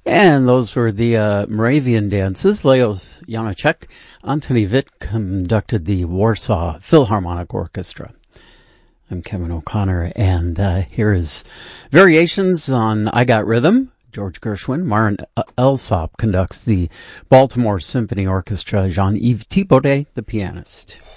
And those were the Moravian dances. Leos Janáček, Antoni Witt conducted the Warsaw Philharmonic Orchestra. I'm Kevin O'Connor, and here is variations on I Got Rhythm. George Gershwin. Marin Alsop conducts the Baltimore Symphony Orchestra. Jean-Yves Thibaudet, the pianist.